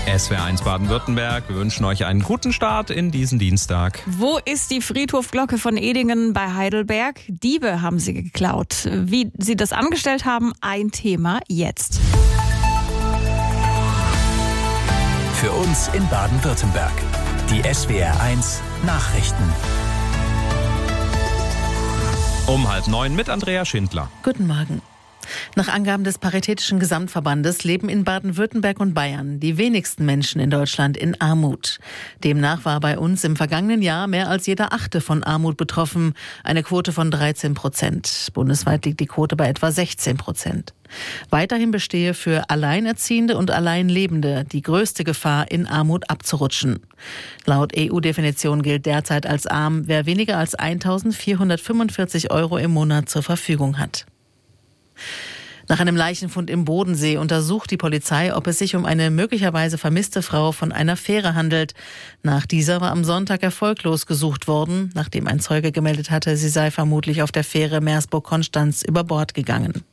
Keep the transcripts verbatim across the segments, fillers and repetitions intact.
S W R eins Baden-Württemberg. Wir wünschen euch einen guten Start in diesen Dienstag. Wo ist die Friedhofglocke von Edingen bei Heidelberg? Diebe haben sie geklaut. Wie sie das angestellt haben, ein Thema jetzt. Für uns in Baden-Württemberg. Die S W R eins Nachrichten. Um halb neun mit Andrea Schindler. Guten Morgen. Nach Angaben des Paritätischen Gesamtverbandes leben in Baden-Württemberg und Bayern die wenigsten Menschen in Deutschland in Armut. Demnach war bei uns im vergangenen Jahr mehr als jeder Achte von Armut betroffen, eine Quote von dreizehn Prozent. Bundesweit liegt die Quote bei etwa sechzehn Prozent. Weiterhin bestehe für Alleinerziehende und Alleinlebende die größte Gefahr, in Armut abzurutschen. Laut E U-Definition gilt derzeit als arm, wer weniger als eintausendvierhundertfünfundvierzig Euro im Monat zur Verfügung hat. Nach einem Leichenfund im Bodensee untersucht die Polizei, ob es sich um eine möglicherweise vermisste Frau von einer Fähre handelt. Nach dieser war am Sonntag erfolglos gesucht worden, nachdem ein Zeuge gemeldet hatte, sie sei vermutlich auf der Fähre Meersburg-Konstanz über Bord gegangen.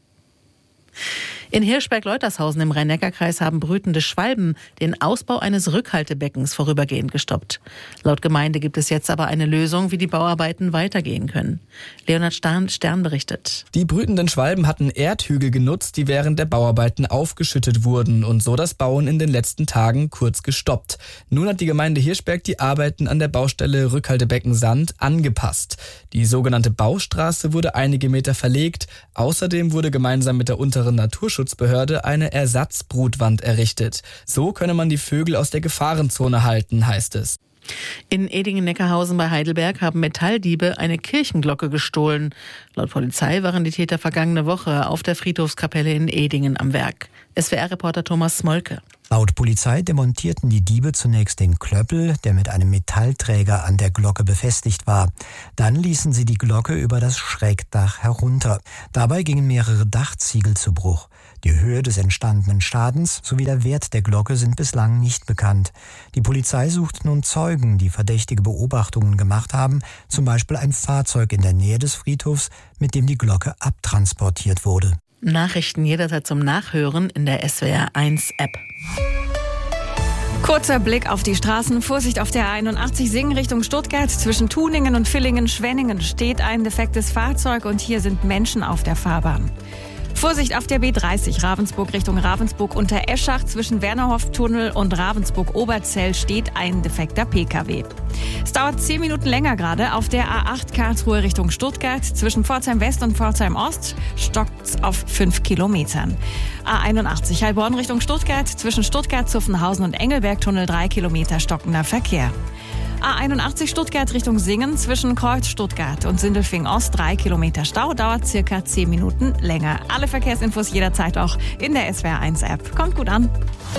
In Hirschberg-Leutershausen im Rhein-Neckar-Kreis haben brütende Schwalben den Ausbau eines Rückhaltebeckens vorübergehend gestoppt. Laut Gemeinde gibt es jetzt aber eine Lösung, wie die Bauarbeiten weitergehen können. Leonhard Stern, Stern berichtet. Die brütenden Schwalben hatten Erdhügel genutzt, die während der Bauarbeiten aufgeschüttet wurden und so das Bauen in den letzten Tagen kurz gestoppt. Nun hat die Gemeinde Hirschberg die Arbeiten an der Baustelle Rückhaltebecken Sand angepasst. Die sogenannte Baustraße wurde einige Meter verlegt. Außerdem wurde gemeinsam mit der unteren Naturschutzbehörde eine Ersatzbrutwand errichtet. So könne man die Vögel aus der Gefahrenzone halten, heißt es. In Edingen-Neckarhausen bei Heidelberg haben Metalldiebe eine Kirchenglocke gestohlen. Laut Polizei waren die Täter vergangene Woche auf der Friedhofskapelle in Edingen am Werk. S W R-Reporter Thomas Smolke. Laut Polizei demontierten die Diebe zunächst den Klöppel, der mit einem Metallträger an der Glocke befestigt war. Dann ließen sie die Glocke über das Schrägdach herunter. Dabei gingen mehrere Dachziegel zu Bruch. Die Höhe des entstandenen Schadens sowie der Wert der Glocke sind bislang nicht bekannt. Die Polizei sucht nun Zeugen, die verdächtige Beobachtungen gemacht haben, zum Beispiel ein Fahrzeug in der Nähe des Friedhofs, mit dem die Glocke abtransportiert wurde. Nachrichten jederzeit zum Nachhören in der S W R eins App. Kurzer Blick auf die Straßen. Vorsicht auf der A einundachtzig Singen Richtung Stuttgart. Zwischen Tuningen und Villingen-Schwenningen steht ein defektes Fahrzeug und hier sind Menschen auf der Fahrbahn. Vorsicht auf der B dreißig Ravensburg Richtung Ravensburg unter Eschach. Zwischen Wernerhof-Tunnel und Ravensburg-Oberzell steht ein defekter P K W. Es dauert zehn Minuten länger gerade auf der A acht Karlsruhe Richtung Stuttgart. Zwischen Pforzheim West und Pforzheim Ost stockt's auf fünf Kilometern. A einundachtzig Heilbronn Richtung Stuttgart. Zwischen Stuttgart, Zuffenhausen und Engelberg-Tunnel drei Kilometer stockender Verkehr. A einundachtzig Stuttgart Richtung Singen, zwischen Kreuz Stuttgart und Sindelfing Ost drei Kilometer Stau, dauert circa zehn Minuten länger. Alle Verkehrsinfos jederzeit auch in der S W R eins App. Kommt gut an.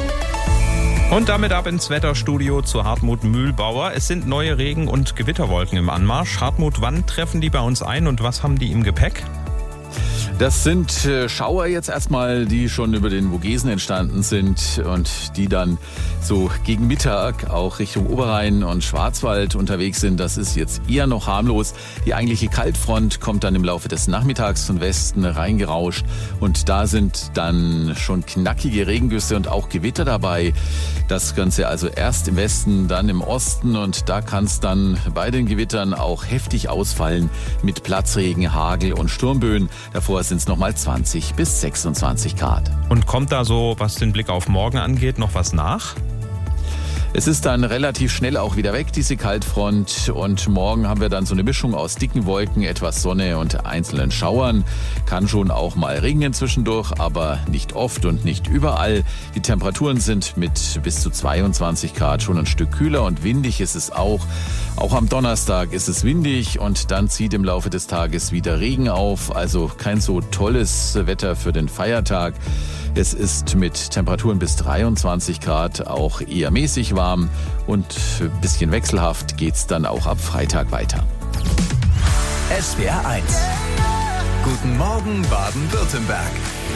Und damit ab ins Wetterstudio zu Hartmut Mühlbauer. Es sind neue Regen- und Gewitterwolken im Anmarsch. Hartmut, wann treffen die bei uns ein und was haben die im Gepäck? Das sind äh, Schauer jetzt erstmal, die schon über den Vogesen entstanden sind und die dann so gegen Mittag auch Richtung Oberrhein und Schwarzwald unterwegs sind. Das ist jetzt eher noch harmlos. Die eigentliche Kaltfront kommt dann im Laufe des Nachmittags von Westen reingerauscht und da sind dann schon knackige Regengüsse und auch Gewitter dabei. Das Ganze also erst im Westen, dann im Osten und da kann es dann bei den Gewittern auch heftig ausfallen mit Platzregen, Hagel und Sturmböen. Davor sind es nochmal zwanzig bis sechsundzwanzig Grad. Und kommt da so, was den Blick auf morgen angeht, noch was nach? Es ist dann relativ schnell auch wieder weg, diese Kaltfront. Und morgen haben wir dann so eine Mischung aus dicken Wolken, etwas Sonne und einzelnen Schauern. Kann schon auch mal regnen zwischendurch, aber nicht oft und nicht überall. Die Temperaturen sind mit bis zu zweiundzwanzig Grad schon ein Stück kühler und windig ist es auch. Auch am Donnerstag ist es windig und dann zieht im Laufe des Tages wieder Regen auf. Also kein so tolles Wetter für den Feiertag. Es ist mit Temperaturen bis dreiundzwanzig Grad auch eher mäßig warm und ein bisschen wechselhaft geht's dann auch ab Freitag weiter. S W R eins. Guten Morgen Baden-Württemberg.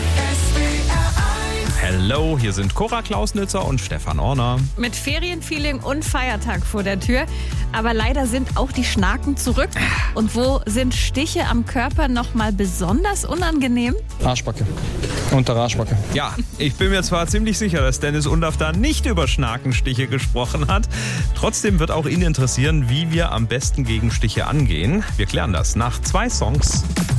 Hello, hier sind Cora Klausnitzer und Stefan Orner. Mit Ferienfeeling und Feiertag vor der Tür. Aber leider sind auch die Schnaken zurück. Und wo sind Stiche am Körper noch mal besonders unangenehm? Arschbacke. Und der Arschbacke. Ja, ich bin mir zwar ziemlich sicher, dass Dennis Undaff da nicht über Schnakenstiche gesprochen hat. Trotzdem wird auch ihn interessieren, wie wir am besten gegen Stiche angehen. Wir klären das nach zwei Songs.